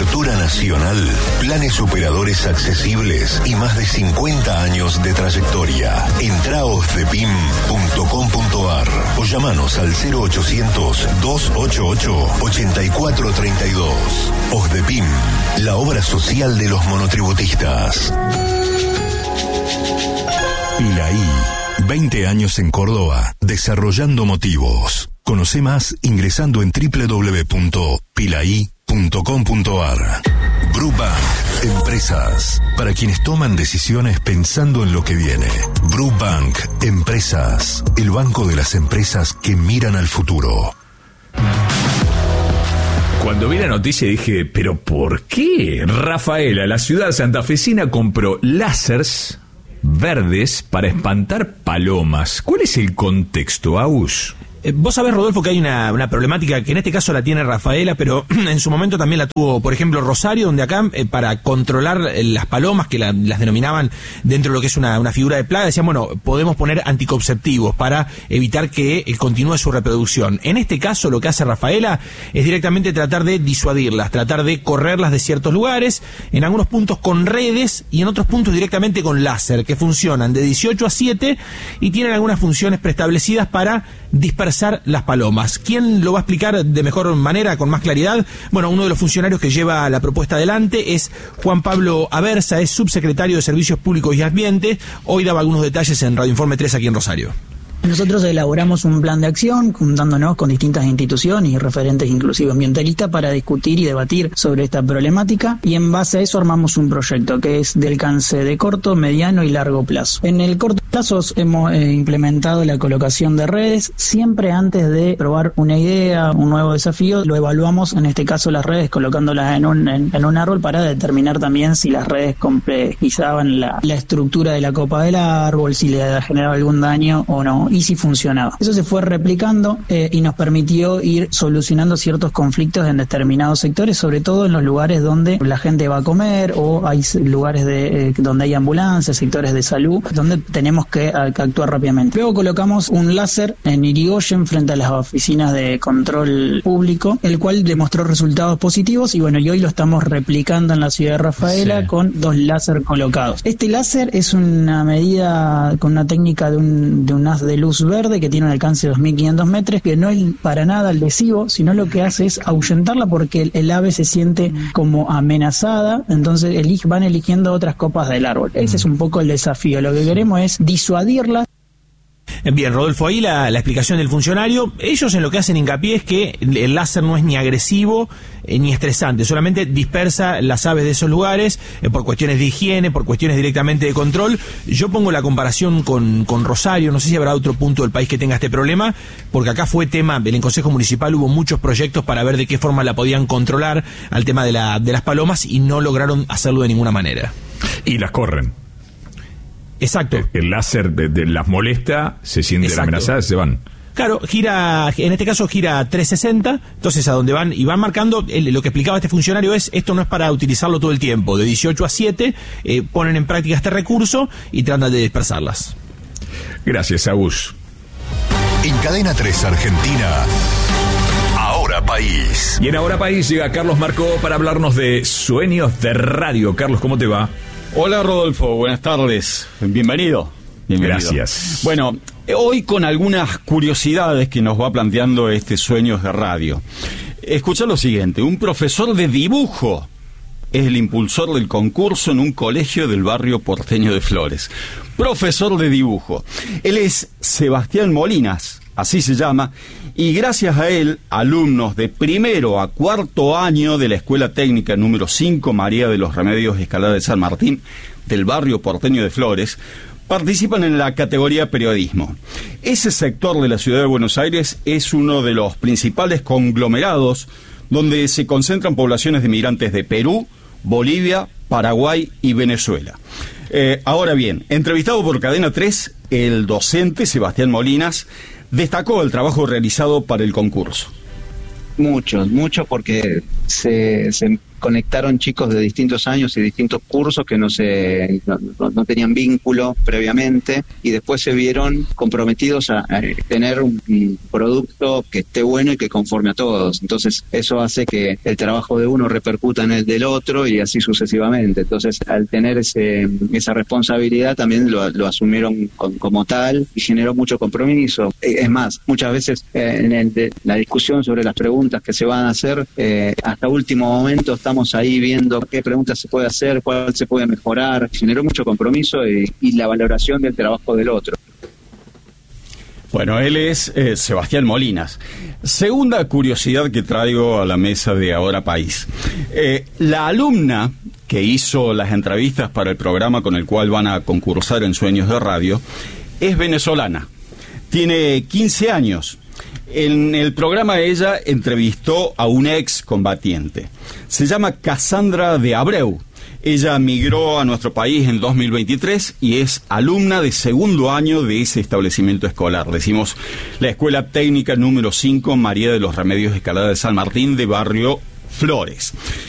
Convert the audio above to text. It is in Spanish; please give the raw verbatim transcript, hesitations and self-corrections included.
Cultura nacional, planes operadores accesibles y más de cincuenta años de trayectoria. Entra a osdepim punto com punto ar o llamanos al cero ochocientos, dos ochenta y ocho, ochenta y cuatro treinta y dos. Osdepim, la obra social de los monotributistas. Pilaí, veinte años en Córdoba, desarrollando motivos. Conoce más ingresando en doble u doble u doble u punto pilaí punto com punto ar. Brubank, empresas, para quienes toman decisiones pensando en lo que viene. Brubank, empresas, el banco de las empresas que miran al futuro. Cuando vi la noticia dije, ¿pero por qué? Rafaela, la ciudad santafesina, compró láseres verdes para espantar palomas. ¿Cuál es el contexto, Agus? Eh, vos sabés, Rodolfo, que hay una, una problemática que en este caso la tiene Rafaela, pero en su momento también la tuvo, por ejemplo, Rosario, donde acá, eh, para controlar eh, las palomas, que la, las denominaban dentro de lo que es una, una figura de plaga, decían, bueno, podemos poner anticonceptivos para evitar que eh, continúe su reproducción. En este caso, lo que hace Rafaela es directamente tratar de disuadirlas, tratar de correrlas de ciertos lugares, en algunos puntos con redes y en otros puntos directamente con láser, que funcionan de dieciocho a siete y tienen algunas funciones preestablecidas para dispersar las palomas. ¿Quién lo va a explicar de mejor manera, con más claridad? Bueno, uno de los funcionarios que lleva la propuesta adelante es Juan Pablo Aversa, es subsecretario de Servicios Públicos y Ambiente. Hoy daba algunos detalles en Radio Informe tres aquí en Rosario. Nosotros elaboramos un plan de acción juntándonos con distintas instituciones y referentes inclusive ambientalistas para discutir y debatir sobre esta problemática, y en base a eso armamos un proyecto que es de alcance de corto, mediano y largo plazo. En el corto plazo hemos eh, implementado la colocación de redes. Siempre antes de probar una idea, un nuevo desafío, lo evaluamos, en este caso las redes, colocándolas en un, en, en un árbol para determinar también si las redes complejizaban la, la estructura de la copa del árbol, si le generaba algún daño o no, y si funcionaba. Eso se fue replicando eh, y nos permitió ir solucionando ciertos conflictos en determinados sectores, sobre todo en los lugares donde la gente va a comer o hay lugares de, eh, donde hay ambulancias, sectores de salud, donde tenemos que, a, que actuar rápidamente. Luego colocamos un láser en Irigoyen frente a las oficinas de control público, el cual demostró resultados positivos y bueno, y hoy lo estamos replicando en la ciudad de Rafaela, sí, con dos láser colocados. Este láser es una medida con una técnica de un, de un haz de luz verde que tiene un alcance de dos mil quinientos metros, que no es para nada lesivo, sino lo que hace es ahuyentarla porque el, el ave se siente como amenazada, entonces elige, van eligiendo otras copas del árbol. Ese es un poco el desafío. Lo que queremos es disuadirla. Bien, Rodolfo, ahí la, la explicación del funcionario. Ellos en lo que hacen hincapié es que el láser no es ni agresivo eh, ni estresante, solamente dispersa las aves de esos lugares eh, por cuestiones de higiene, por cuestiones directamente de control. Yo pongo la comparación con, con Rosario, no sé si habrá otro punto del país que tenga este problema, porque acá fue tema, en el Consejo Municipal hubo muchos proyectos para ver de qué forma la podían controlar al tema de, la, de las palomas y no lograron hacerlo de ninguna manera. Y las corren. Exacto. El, el láser de, de las molesta, se sienten amenazadas, se van. Claro, gira, en este caso gira trescientos sesenta, entonces a donde van, y van marcando, el, lo que explicaba este funcionario es, esto no es para utilizarlo todo el tiempo, de dieciocho a siete, eh, ponen en práctica este recurso y tratan de dispersarlas. Gracias, Agus. En Cadena tres Argentina, Ahora País. Y en Ahora País llega Carlos Marcó para hablarnos de sueños de radio. Carlos, ¿cómo te va? Hola Rodolfo, buenas tardes, bienvenido. Bienvenido. Gracias. Bueno, hoy con algunas curiosidades que nos va planteando este Sueños de Radio. Escucha lo siguiente: un profesor de dibujo es el impulsor del concurso en un colegio del barrio porteño de Flores. Profesor de dibujo. Él es Sebastián Molinas, así se llama, y gracias a él, alumnos de primero a cuarto año de la Escuela Técnica número cinco María de los Remedios Escalada de San Martín, del barrio porteño de Flores, participan en la categoría periodismo. Ese sector de la ciudad de Buenos Aires es uno de los principales conglomerados donde se concentran poblaciones de migrantes de Perú, Bolivia, Paraguay y Venezuela. Eh, ahora bien, entrevistado por Cadena tres, el docente Sebastián Molinas destacó el trabajo realizado para el concurso. Muchos, muchos, porque se, se conectaron chicos de distintos años y distintos cursos que no se no, no, no tenían vínculo previamente y después se vieron comprometidos a, a tener un, un producto que esté bueno y que conforme a todos. Entonces eso hace que el trabajo de uno repercuta en el del otro y así sucesivamente. Entonces al tener ese esa responsabilidad también lo, lo asumieron con, como tal y generó mucho compromiso. Es más, muchas veces eh, en el de, la discusión sobre las preguntas que se van a hacer, eh, hasta último momento estamos ahí viendo qué preguntas se puede hacer, cuál se puede mejorar. Generó mucho compromiso y, y la valoración del trabajo del otro. Bueno, él es eh, Sebastián Molinas. Segunda curiosidad que traigo a la mesa de Ahora País. Eh, la alumna que hizo las entrevistas para el programa con el cual van a concursar en Sueños de Radio es venezolana. Tiene quince años. En el programa ella entrevistó a un ex combatiente. Se llama Cassandra de Abreu. Ella migró a nuestro país en dos mil veintitrés y es alumna de segundo año de ese establecimiento escolar. Decimos la Escuela Técnica número cinco María de los Remedios Escalada de San Martín de Barrio Flores.